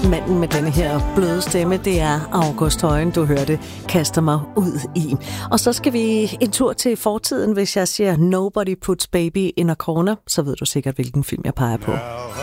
manden med denne her bløde stemme, det er August Højen, du hørte, kaster mig ud i. Og så skal vi en tur til fortiden. Hvis jeg siger Nobody Puts Baby in a Corner, så ved du sikkert, hvilken film jeg peger på.